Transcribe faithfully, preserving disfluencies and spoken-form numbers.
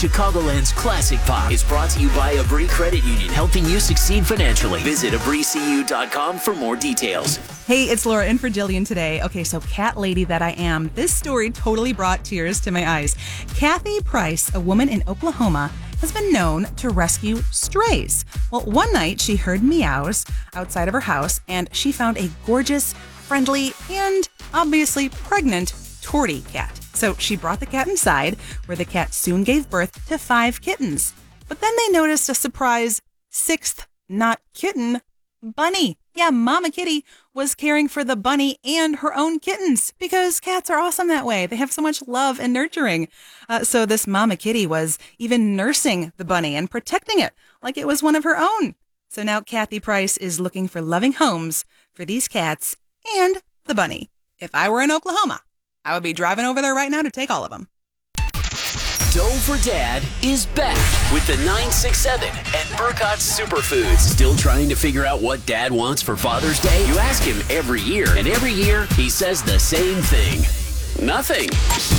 Chicagoland's Classic Pop is brought to you by Abri Credit Union, helping you succeed financially. Visit abri c u dot com for more details. Hey, it's Laura in for Jillian today. Okay, so cat lady that I am, this story totally brought tears to my eyes. Kathy Price, a woman in Oklahoma, has been known to rescue strays. Well, one night she heard meows outside of her house, and she found a gorgeous, friendly, and obviously pregnant tortie cat. So she brought the cat inside, where the cat soon gave birth to five kittens. But then they noticed a surprise sixth, not kitten, bunny. Yeah, Mama Kitty was caring for the bunny and her own kittens, because cats are awesome that way. They have so much love and nurturing. Uh, so this Mama Kitty was even nursing the bunny and protecting it like it was one of her own. So now Kathy Price is looking for loving homes for these cats and the bunny. If I were in Oklahoma, I would be driving over there right now to take all of them. Doe for Dad is back with the nine six seven and Burcott's Superfoods. Still trying to figure out what Dad wants for Father's Day? You ask him every year, and every year he says the same thing. Nothing.